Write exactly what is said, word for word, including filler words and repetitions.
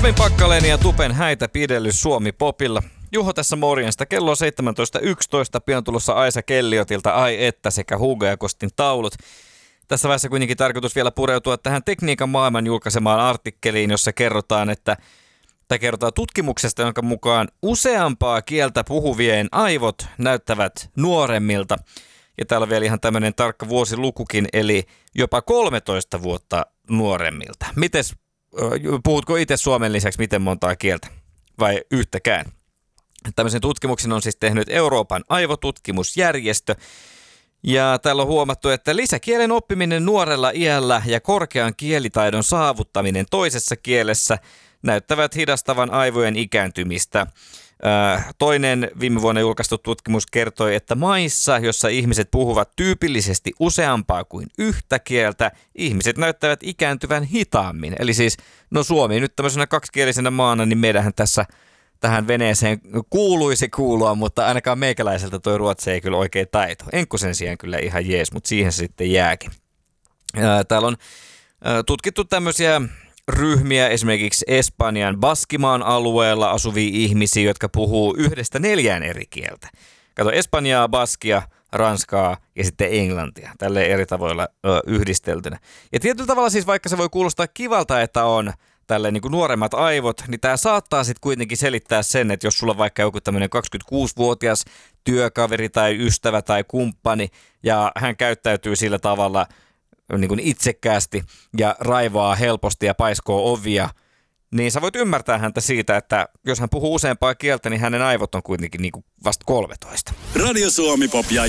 Robin Packalen ja Tupen häitä pidellys Suomi Popilla. Juho tässä morjesta. Kello on seitsemäntoista yksitoista. Pian tulossa Aisa Kelliotilta Ai että sekä Hugo ja Kostin taulut. Tässä vaiheessa kuitenkin tarkoitus vielä pureutua tähän Tekniikan maailman julkaisemaan artikkeliin, jossa kerrotaan, että tai kerrotaan tutkimuksesta, jonka mukaan useampaa kieltä puhuvien aivot näyttävät nuoremmilta. Ja täällä on vielä ihan tämmöinen tarkka vuosilukukin, eli jopa kolmetoista vuotta nuoremmilta. Mites, puhutko itse suomen lisäksi miten montaa kieltä vai yhtäkään? Tämmöisen tutkimuksen on siis tehnyt Euroopan aivotutkimusjärjestö. Ja täällä on huomattu, että lisäkielen oppiminen nuorella iällä ja korkean kielitaidon saavuttaminen toisessa kielessä näyttävät hidastavan aivojen ikääntymistä. Toinen viime vuonna julkaistu tutkimus kertoi, että maissa, jossa ihmiset puhuvat tyypillisesti useampaa kuin yhtä kieltä, ihmiset näyttävät ikääntyvän hitaammin. Eli siis, no Suomi nyt tämmöisenä kaksikielisenä maana, niin meidänhän tässä tähän veneeseen kuuluisi kuulua, mutta ainakaan meikäläiseltä toi ruotsi ei kyllä oikein taito. Enkku sen sijaan kyllä ihan jees, mutta siihen se sitten jääkin. Täällä on tutkittu tämmöisiä ryhmiä, esimerkiksi Espanjan Baskimaan alueella asuvia ihmisiä, jotka puhuu yhdestä neljään eri kieltä. Kato, Espanjaa, Baskia, Ranskaa ja sitten Englantia, tälleen eri tavoilla ö, yhdisteltynä. Ja tietyllä tavalla siis, vaikka se voi kuulostaa kivalta, että on tälleen niin kuin nuoremmat aivot, niin tämä saattaa sitten kuitenkin selittää sen, että jos sulla on vaikka joku tämmöinen kaksikymmentäkuusivuotias työkaveri tai ystävä tai kumppani, ja hän käyttäytyy sillä tavalla niin kuin itsekkäästi ja raivoaa helposti ja paiskoo ovia, niin sä voit ymmärtää häntä siitä, että jos hän puhuu useampaa kieltä, niin hänen aivot on kuitenkin niin kuin vasta kolmetoista. Radio Suomi Pop ja